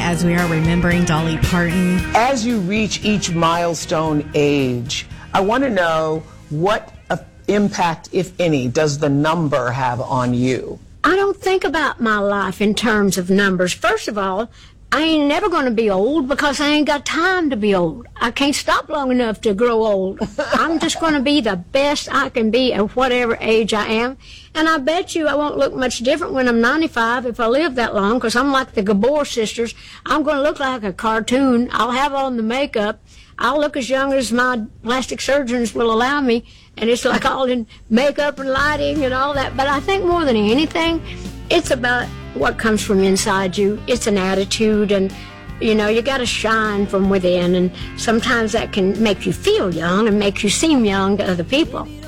as we are remembering Dolly Parton. As you reach each milestone age, I want to know what impact, if any, does the number have on you? I don't think about my life in terms of numbers. First of all, I ain't never going to be old because I ain't got time to be old. I can't stop long enough to grow old. I'm just going to be the best I can be at whatever age I am. And I bet you I won't look much different when I'm 95 if I live that long, because I'm like the Gabor sisters. I'm going to look like a cartoon. I'll have on the makeup. I'll look as young as my plastic surgeons will allow me. And it's like all in makeup and lighting and all that. But I think more than anything, it's about what comes from inside you. It's an attitude, and you know, you got to shine from within, and sometimes that can make you feel young and make you seem young to other people.